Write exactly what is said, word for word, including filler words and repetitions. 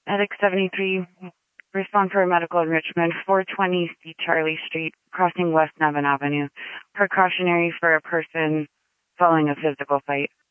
Medic seventy-three, respond for a medical enrichment, four twenty C Charlie Street, crossing West Nevin Avenue. Precautionary for a person following a physical fight.